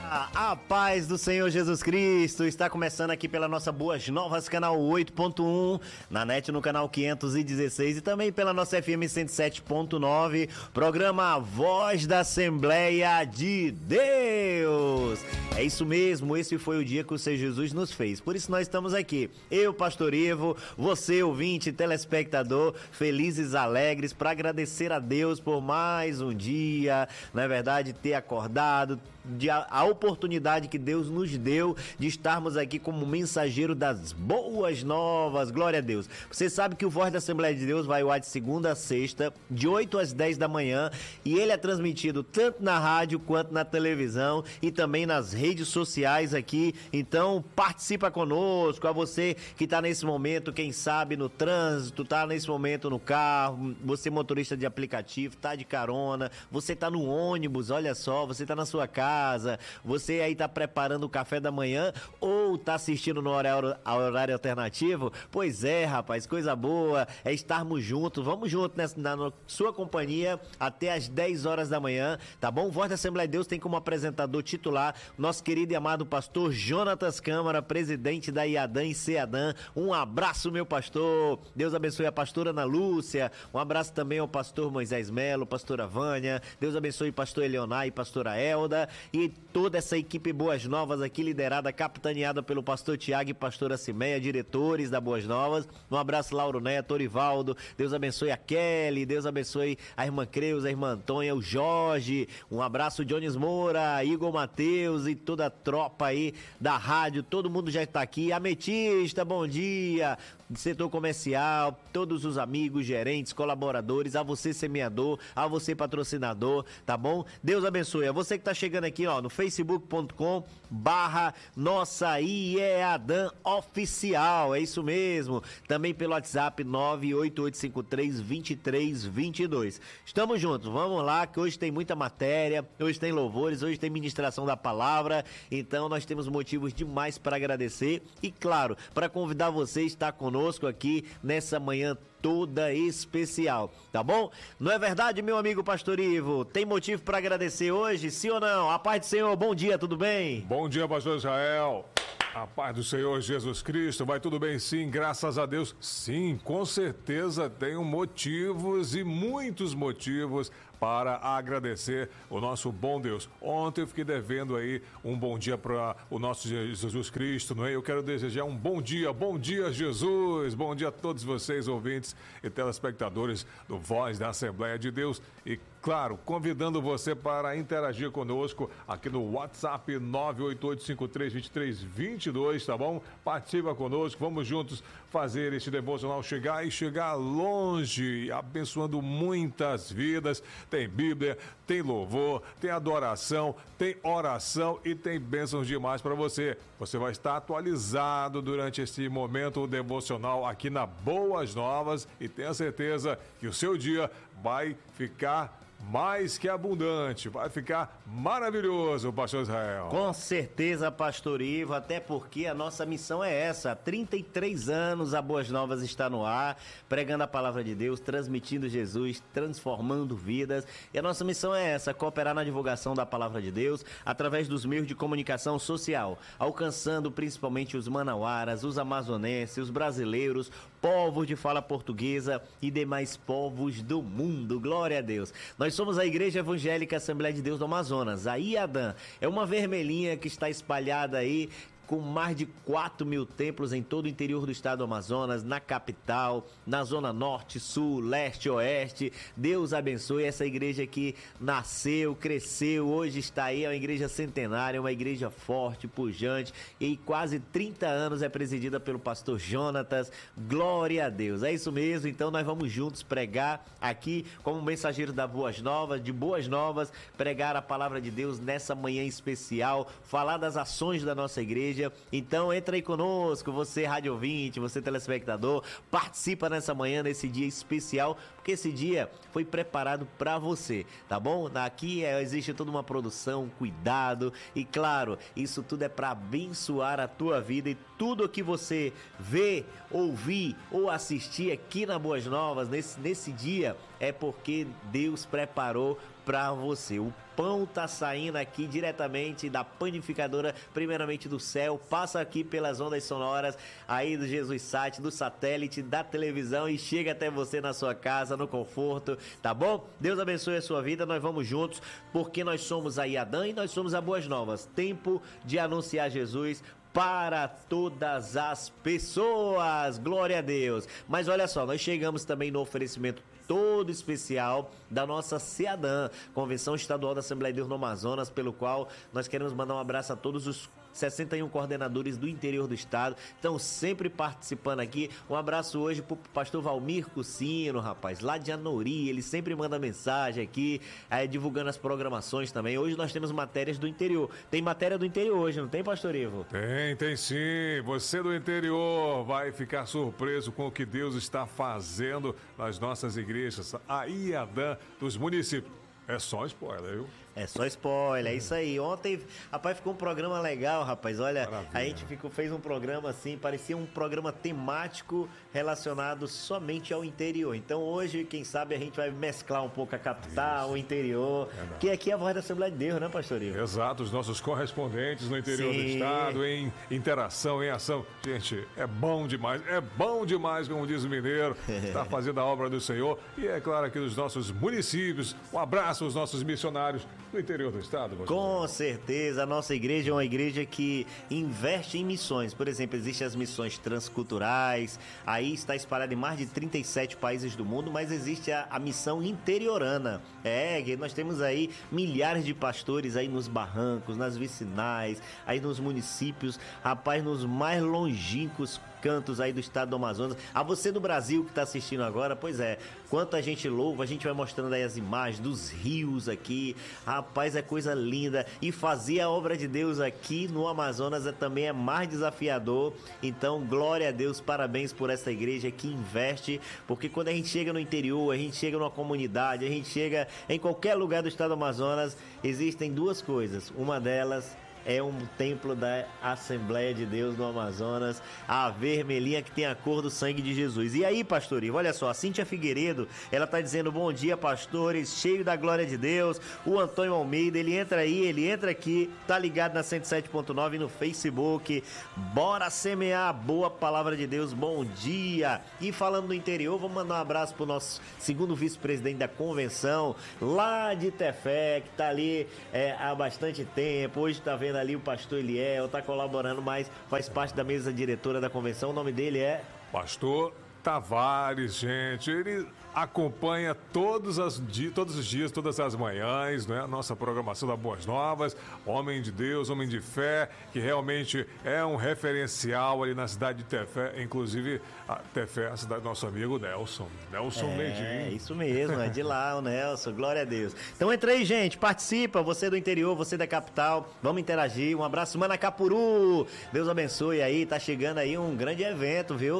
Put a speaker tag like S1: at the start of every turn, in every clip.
S1: A paz do Senhor Jesus Cristo está começando aqui pela nossa Boas Novas, canal 8.1, na net no canal 516 e também pela nossa FM 107.9, programa Voz da Assembleia de Deus. É isso mesmo, esse foi o dia que o Senhor Jesus nos fez, por isso nós estamos aqui, eu, Pastor Ivo, você, ouvinte, telespectador, felizes, alegres, para agradecer a Deus por mais um dia, não é verdade, ter acordado, a oportunidade que Deus nos deu de estarmos aqui como mensageiro das boas novas, glória a Deus. Você sabe que o Voz da Assembleia de Deus vai ao ar de segunda a sexta, de 8 às 10 da manhã, e ele é transmitido tanto na rádio quanto na televisão e também nas redes sociais aqui, então participa conosco, a você que está nesse momento, quem sabe no trânsito, está nesse momento no carro, você motorista de aplicativo, está de carona, você está no ônibus, olha só, você está na sua casa, você aí tá preparando o café da manhã ou tá assistindo no horário alternativo? Pois é, rapaz, coisa boa é estarmos juntos, vamos juntos na sua companhia até as 10 horas da manhã, tá bom? Voz da Assembleia de Deus tem como apresentador titular nosso querido e amado pastor Jonatas Câmara, presidente da IADAN e CEADAN. Um abraço, meu pastor, Deus abençoe a pastora Ana Lúcia, um abraço também ao pastor Moisés Melo, pastora Vânia, Deus abençoe o pastor Eleonar e pastora Elda, e toda essa equipe Boas Novas aqui, liderada, capitaneada pelo pastor Tiago e pastora Cimeia, diretores da Boas Novas. Um abraço, Lauro Neto, Orivaldo, Deus abençoe a Kelly, Deus abençoe a irmã Creus, a irmã Antônia, o Jorge, um abraço, Jones Moura, Igor Mateus e toda a tropa aí da rádio, todo mundo já está aqui. Ametista, bom dia, setor comercial, todos os amigos, gerentes, colaboradores, a você semeador, a você patrocinador, tá bom? Deus abençoe, a você que está chegando aqui, ó, no facebook.com/nossa IEADAN oficial, é isso mesmo, também pelo WhatsApp 988532322. Estamos juntos, vamos lá, que hoje tem muita matéria, hoje tem louvores, hoje tem ministração da palavra, então nós temos motivos demais para agradecer e, claro, para convidar você a estar conosco aqui nessa manhã toda especial, tá bom? Não é verdade, meu amigo Pastor Ivo? Tem motivo para agradecer hoje, sim ou não? A paz do Senhor, bom dia, tudo bem?
S2: Bom dia, pastor Israel. A paz do Senhor Jesus Cristo, vai tudo bem sim, graças a Deus. Sim, com certeza tenho motivos e muitos motivos para agradecer o nosso bom Deus. Ontem eu fiquei devendo aí um bom dia para o nosso Jesus Cristo, não é? Eu quero desejar um bom dia Jesus, bom dia a todos vocês, ouvintes e telespectadores do Voz da Assembleia de Deus e, claro, convidando você para interagir conosco aqui no WhatsApp 988532322, tá bom? Participa conosco, vamos juntos fazer este devocional chegar longe, abençoando muitas vidas. Tem Bíblia, tem louvor, tem adoração, tem oração e tem bênçãos demais para você. Você vai estar atualizado durante esse momento devocional aqui na Boas Novas e tenha certeza que o seu dia vai ficar mais que abundante, vai ficar maravilhoso, pastor Israel.
S1: Com certeza, pastor Ivo, até porque a nossa missão é essa, há 33 anos a Boas Novas está no ar, pregando a palavra de Deus, transmitindo Jesus, transformando vidas, e a nossa missão é essa, cooperar na divulgação da palavra de Deus, através dos meios de comunicação social, alcançando principalmente os manauaras, os amazonenses, os brasileiros, povos de fala portuguesa e demais povos do mundo, glória a Deus. Nós somos a Igreja Evangélica Assembleia de Deus do Amazonas, a IADAN. É uma vermelhinha que está espalhada aí com mais de 4.000 templos em todo o interior do estado do Amazonas, na capital, na zona norte, sul, leste, oeste. Deus abençoe essa igreja que nasceu, cresceu, hoje está aí, é uma igreja centenária, uma igreja forte, pujante, e quase 30 anos é presidida pelo pastor Jonatas. Glória a Deus, é isso mesmo. Então nós vamos juntos pregar aqui como mensageiro da Boas Novas, de Boas Novas, pregar a palavra de Deus nessa manhã especial, falar das ações da nossa igreja. Então entra aí conosco, você rádio ouvinte, você telespectador, participa nessa manhã, nesse dia especial, porque esse dia foi preparado para você, tá bom? Aqui existe toda uma produção, cuidado e, claro, isso tudo é para abençoar a tua vida, e tudo que você vê, ouvir ou assistir aqui na Boas Novas nesse dia é porque Deus preparou pra você. O pão tá saindo aqui diretamente da panificadora, primeiramente do céu, passa aqui pelas ondas sonoras aí do Jesus Sat, do satélite, da televisão e chega até você na sua casa, no conforto, tá bom? Deus abençoe a sua vida, nós vamos juntos, porque nós somos a Iadã e nós somos a Boas Novas. Tempo de anunciar Jesus para todas as pessoas, glória a Deus. Mas olha só, nós chegamos também no oferecimento todo especial da nossa CEADAN, Convenção Estadual da Assembleia de Deus no Amazonas, pelo qual nós queremos mandar um abraço a todos os 61 coordenadores do interior do estado, estão sempre participando aqui. Um abraço hoje pro pastor Valmir Cucino, rapaz, lá de Anori, ele sempre manda mensagem aqui, divulgando as programações também. Hoje nós temos matérias do interior. Tem matéria do interior hoje, não tem, pastor Ivo?
S2: Tem sim. Você do interior vai ficar surpreso com o que Deus está fazendo nas nossas igrejas, a IADAN dos municípios. É só spoiler, viu?
S1: É só spoiler, é isso aí. Ontem, rapaz, ficou um programa legal, rapaz. Olha, maravilha. A gente fez um programa assim, parecia um programa temático relacionado somente ao interior. Então hoje, quem sabe, a gente vai mesclar um pouco a capital, o interior, que aqui é a voz da Assembleia de Deus, né, pastor Ivo?
S2: Exato, os nossos correspondentes no interior do estado, em interação, em ação. Gente, é bom demais, como diz o mineiro, está fazendo a obra do Senhor. E é claro, aqui dos nossos municípios, um abraço aos nossos missionários no interior do estado.
S1: Com certeza, a nossa igreja é uma igreja que investe em missões. Por exemplo, existem as missões transculturais, aí está espalhada em mais de 37 países do mundo, mas existe a missão interiorana. Nós temos aí milhares de pastores aí nos barrancos, nas vicinais, aí nos municípios, rapaz, nos mais longínquos cantos aí do estado do Amazonas. A você do Brasil que está assistindo agora, pois é, quanto a gente louva, a gente vai mostrando aí as imagens dos rios aqui, rapaz, é coisa linda, e fazer a obra de Deus aqui no Amazonas também é mais desafiador. Então, glória a Deus, parabéns por essa igreja que investe, porque quando a gente chega no interior, a gente chega numa comunidade, a gente chega em qualquer lugar do estado do Amazonas, existem duas coisas, uma delas é um templo da Assembleia de Deus no Amazonas, a vermelhinha que tem a cor do sangue de Jesus. E aí, pastor Ivo, olha só, a Cíntia Figueiredo, ela tá dizendo: bom dia, pastores, cheio da glória de Deus. O Antônio Almeida, ele entra aí, ele entra aqui, tá ligado na 107.9 no Facebook. Bora semear a boa palavra de Deus, bom dia. E falando do interior, vamos mandar um abraço pro nosso segundo vice-presidente da convenção, lá de Tefé, que tá ali há bastante tempo. Hoje tá vendo ali o pastor Eliel, tá colaborando, mas faz parte da mesa diretora da convenção. O nome dele é
S2: Pastor Tavares, gente. Ele acompanha todos os dias, todas as manhãs, né? A nossa programação da Boas Novas, homem de Deus, homem de fé, que realmente é um referencial ali na cidade de Tefé, inclusive a Tefé, a cidade do nosso amigo Nelson Medinho.
S1: É, isso mesmo, é de lá o Nelson, glória a Deus. Então entra aí, gente, participa, você do interior, você da capital, vamos interagir, um abraço, Manacapuru, Deus abençoe aí, tá chegando aí um grande evento, viu?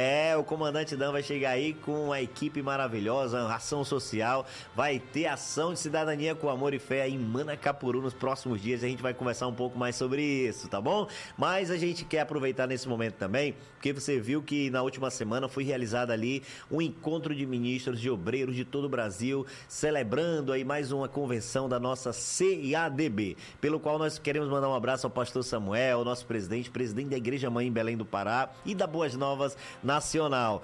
S1: O comandante Dan vai chegar aí com uma equipe maravilhosa, ação social, vai ter ação de cidadania com amor e fé aí em Manacapuru nos próximos dias, a gente vai conversar um pouco mais sobre isso, tá bom? Mas a gente quer aproveitar nesse momento também, porque você viu que na última semana foi realizado ali um encontro de ministros, de obreiros de todo o Brasil, celebrando aí mais uma convenção da nossa CEADB, pelo qual nós queremos mandar um abraço ao pastor Samuel, nosso presidente da Igreja Mãe em Belém do Pará e da Boas Novas Nacional.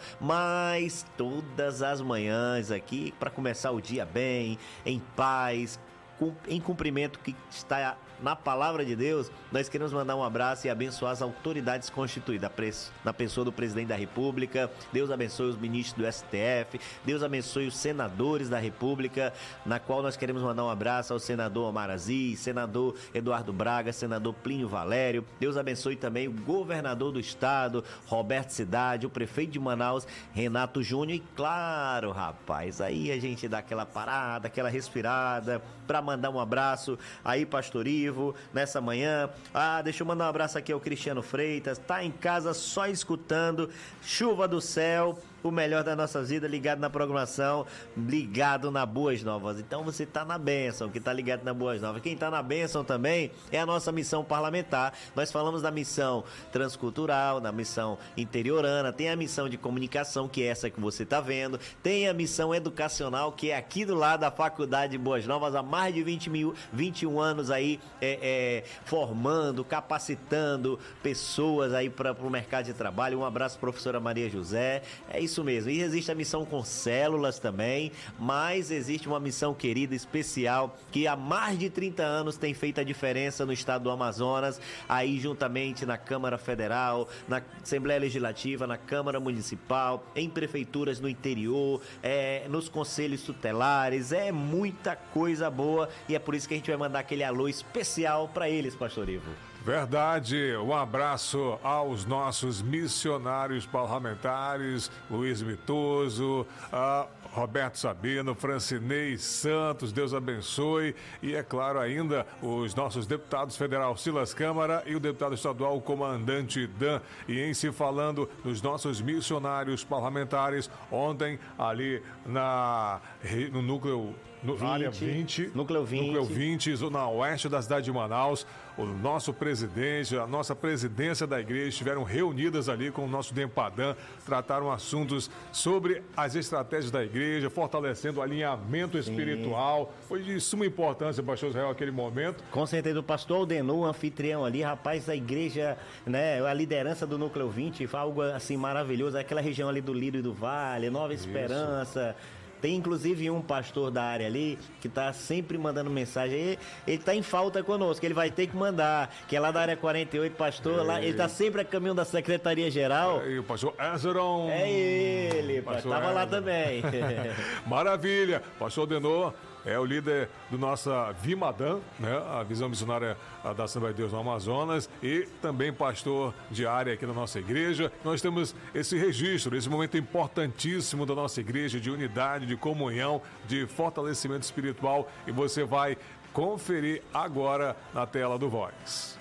S1: Mas todas as manhãs aqui, para começar o dia bem, em paz, em cumprimento que está na palavra de Deus, nós queremos mandar um abraço e abençoar as autoridades constituídas, na pessoa do presidente da República. Deus abençoe os ministros do STF, Deus abençoe os senadores da República, na qual nós queremos mandar um abraço ao senador Omar Aziz, senador Eduardo Braga, senador Plínio Valério. Deus abençoe também o governador do estado, Roberto Cidade, o prefeito de Manaus, Renato Júnior. E claro, rapaz, aí a gente dá aquela parada, aquela respirada, para mandar um abraço aí, pastor Ivo, nessa manhã. Deixa eu mandar um abraço aqui ao Cristiano Freitas, tá em casa só escutando, chuva do céu, o melhor da nossa vida, ligado na programação, ligado na Boas Novas. Então você tá na bênção, que tá ligado na Boas Novas. Quem tá na bênção também é a nossa missão parlamentar. Nós falamos da missão transcultural, da missão interiorana, tem a missão de comunicação, que é essa que você tá vendo, tem a missão educacional, que é aqui do lado da Faculdade de Boas Novas, há mais de 21 anos aí, formando, capacitando pessoas aí para o mercado de trabalho. Um abraço, professora Maria José. É isso mesmo. E existe a missão com células também, mas existe uma missão querida, especial, que há mais de 30 anos tem feito a diferença no estado do Amazonas, aí juntamente na Câmara Federal, na Assembleia Legislativa, na Câmara Municipal, em prefeituras no interior, nos conselhos tutelares. É muita coisa boa e é por isso que a gente vai mandar aquele alô especial para eles, pastor Ivo.
S2: Verdade, um abraço aos nossos missionários parlamentares, Luiz Mitoso, Roberto Sabino, Francinei Santos, Deus abençoe, e é claro ainda os nossos deputados federal Silas Câmara e o deputado estadual o comandante Dan. E em se falando dos nossos missionários parlamentares, ontem ali no núcleo... área 20, Núcleo 20, zona oeste da cidade de Manaus, o nosso presidente, a nossa presidência da igreja estiveram reunidas ali com o nosso Dempadan, trataram assuntos sobre as estratégias da igreja, fortalecendo o alinhamento espiritual. Foi de suma importância, pastor Israel, aquele momento.
S1: Com certeza, o pastor Aldenor, anfitrião ali, rapaz da igreja, né, a liderança do Núcleo 20, foi algo assim maravilhoso, aquela região ali do Lírio e do Vale, Nova Esperança. Tem inclusive um pastor da área ali que tá sempre mandando mensagem. Ele tá em falta conosco, ele vai ter que mandar, que é lá da área 48, pastor, lá, ele tá sempre a caminho da Secretaria-Geral.
S2: E o pastor Ezeron.
S1: É ele, tava lá também.
S2: Maravilha, pastor Denor. É o líder do nossa Vimadan, né? A Visão Missionária da Assembleia de Deus no Amazonas, e também pastor de área aqui na nossa igreja. Nós temos esse registro, esse momento importantíssimo da nossa igreja, de unidade, de comunhão, de fortalecimento espiritual, e você vai conferir agora na tela do Voz.